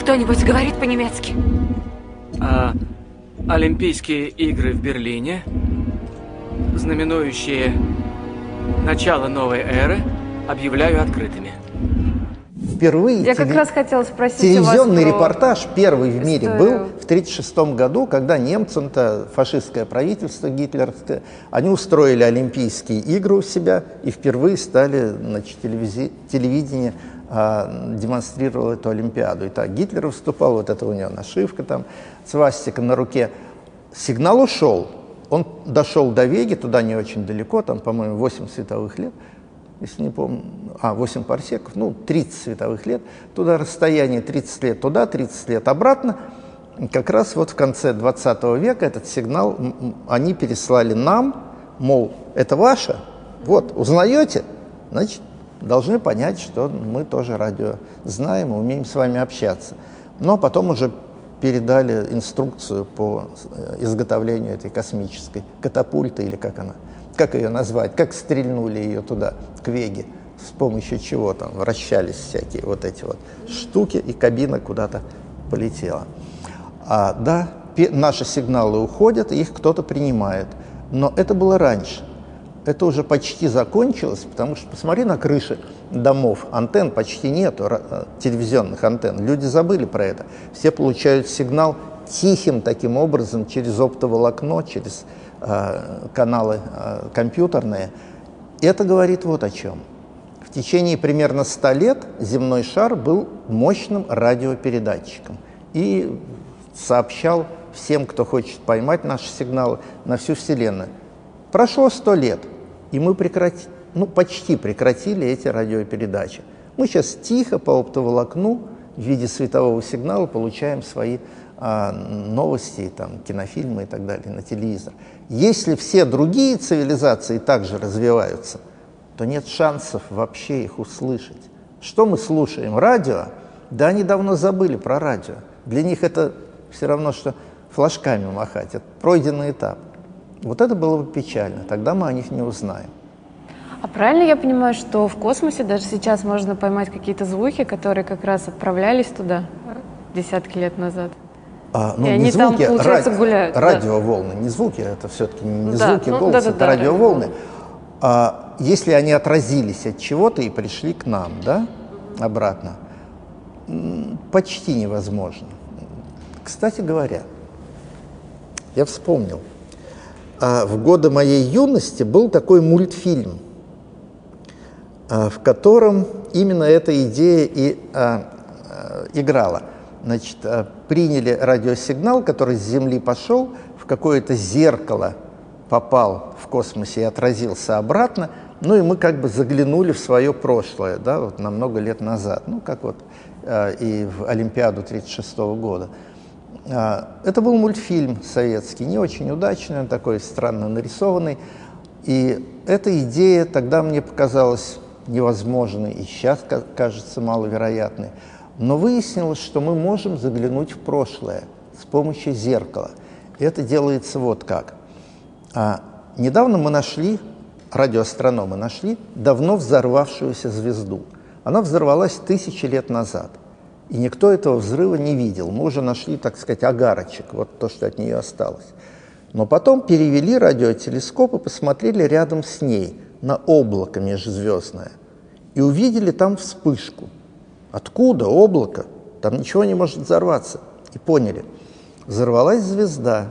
Кто-нибудь говорит по-немецки? Олимпийские игры в Берлине, знаменующие начало новой эры, объявляю открытыми. Впервые Я как раз хотела спросить телевизионный у вас репортаж первый в мире историю. был в 1936 году, когда немцам-то, фашистское правительство гитлеровское, они устроили Олимпийские игры у себя и впервые стали, значит, телевидение демонстрировало эту Олимпиаду. Итак, Гитлер выступал, вот это у него нашивка там, свастика на руке. Сигнал ушел, он дошел до Веги, туда не очень далеко, там, по-моему, 8 световых лет. Если не помню, 8 парсеков, 30 световых лет, туда расстояние 30 лет туда, 30 лет обратно. Как раз вот в конце 20 века этот сигнал они переслали нам, мол, это ваше, вот, узнаете, значит, должны понять, что мы тоже радио знаем и умеем с вами общаться. Но потом уже передали инструкцию по изготовлению этой космической катапульты, или как ее назвать, как стрельнули ее туда, к Веге, с помощью чего там вращались всякие вот эти вот штуки, и кабина куда-то полетела. Да, наши сигналы уходят, и их кто-то принимает. Но это было раньше. Это уже почти закончилось, потому что, посмотри на крыши домов, антенн почти нету, телевизионных антенн. Люди забыли про это. Все получают сигнал тихим таким образом, через оптоволокно, через каналы компьютерные. Это говорит вот о чем. В течение примерно 100 лет земной шар был мощным радиопередатчиком и сообщал всем, кто хочет поймать наши сигналы, на всю Вселенную. Прошло 100 лет, и мы почти прекратили эти радиопередачи. Мы сейчас тихо по оптоволокну в виде светового сигнала получаем свои новости, там, кинофильмы и так далее на телевизор. Если все другие цивилизации также развиваются, то нет шансов вообще их услышать. Что мы слушаем? Радио? Да они давно забыли про радио. Для них это все равно, что флажками махать. Это пройденный этап. Вот это было бы печально. Тогда мы о них не узнаем. А правильно я понимаю, что в космосе даже сейчас можно поймать какие-то звуки, которые как раз отправлялись туда десятки лет назад? И они звуки, там, получается, гуляют. Радиоволны, не звуки, это все-таки не звуки голоса, это да, радиоволны. Если они отразились от чего-то и пришли к нам, да, обратно, почти невозможно. Кстати говоря, я вспомнил, в годы моей юности был такой мультфильм, в котором именно эта идея и играла. Значит, приняли радиосигнал, который с Земли пошел, в какое-то зеркало попал в космосе и отразился обратно, и мы как бы заглянули в свое прошлое, да, вот на много лет назад, как вот и в Олимпиаду 1936 года. Это был мультфильм советский, не очень удачный, он такой странно нарисованный, и эта идея тогда мне показалась невозможной, и сейчас кажется маловероятной. Но выяснилось, что мы можем заглянуть в прошлое с помощью зеркала. И это делается вот как. Недавно мы нашли, радиоастрономы нашли, давно взорвавшуюся звезду. Она взорвалась 1000 лет назад. И никто этого взрыва не видел. Мы уже нашли, так сказать, огарочек, вот то, что от нее осталось. Но потом перевели радиотелескоп и посмотрели рядом с ней на облако межзвездное. И увидели там вспышку. Откуда облако? Там ничего не может взорваться. И поняли. Взорвалась звезда,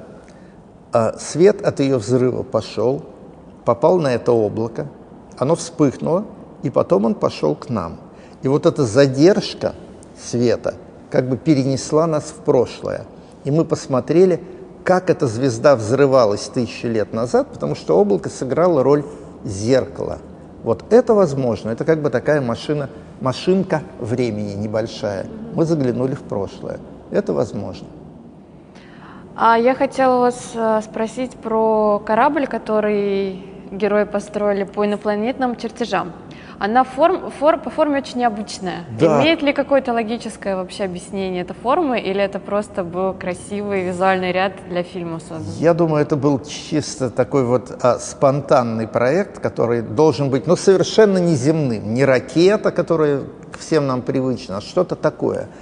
свет от ее взрыва пошел, попал на это облако, оно вспыхнуло, и потом он пошел к нам. И вот эта задержка света как бы перенесла нас в прошлое. И мы посмотрели, как эта звезда взрывалась 1000 лет назад, потому что облако сыграло роль зеркала. Вот это возможно, это как бы такая машинка времени небольшая. Мы заглянули в прошлое. Это возможно. А я хотела вас спросить про корабль, который герои построили по инопланетным чертежам. Она по форме очень необычная. Да. Имеет ли какое-то логическое вообще объяснение этой формы, или это просто был красивый визуальный ряд для фильма создан? Я думаю, это был чисто такой вот спонтанный проект, который должен быть совершенно неземным. Не ракета, которая всем нам привычна, а что-то такое.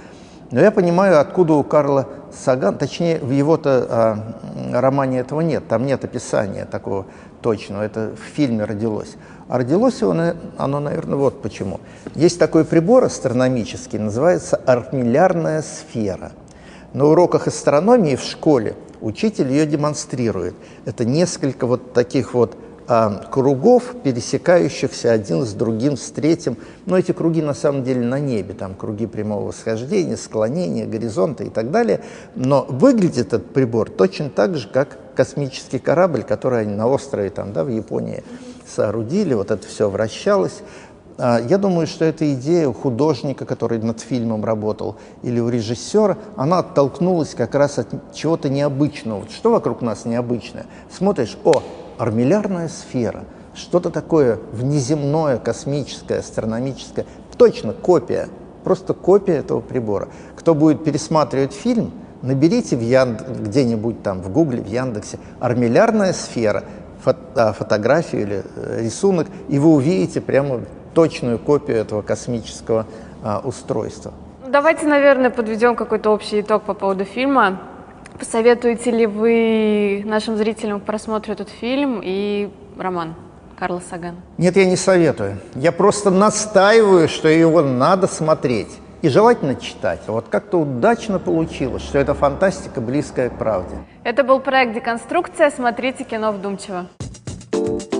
Но я понимаю, откуда у Карла Сагана, точнее, в его-то романе этого нет, там нет описания такого точного, это в фильме родилось. А родилось оно, наверное, вот почему. Есть такой прибор астрономический, называется армиллярная сфера. На уроках астрономии в школе учитель ее демонстрирует. Это несколько вот таких вот кругов, пересекающихся один с другим, с третьим. Но эти круги на самом деле на небе, там круги прямого восхождения, склонения, горизонта и так далее. Но выглядит этот прибор точно так же, как космический корабль, который они на острове там, да, в Японии соорудили, вот это все вращалось. Я думаю, что эта идея у художника, который над фильмом работал, или у режиссера, она оттолкнулась как раз от чего-то необычного. Вот что вокруг нас необычное? Смотришь, армиллярная сфера, что-то такое внеземное, космическое, астрономическое. Точно, копия, просто копия этого прибора. Кто будет пересматривать фильм, наберите где-нибудь там в Гугле, в Яндексе «армиллярная сфера», фотографию или рисунок, и вы увидите прямо точную копию этого космического устройства. Давайте, наверное, подведем какой-то общий итог по поводу фильма. Посоветуете ли вы нашим зрителям к просмотру этот фильм и роман Карла Сагана? Нет, я не советую. Я просто настаиваю, что его надо смотреть. И желательно читать. Вот как-то удачно получилось, что это фантастика, близкая к правде. Это был проект «Деконструкция». Смотрите кино вдумчиво.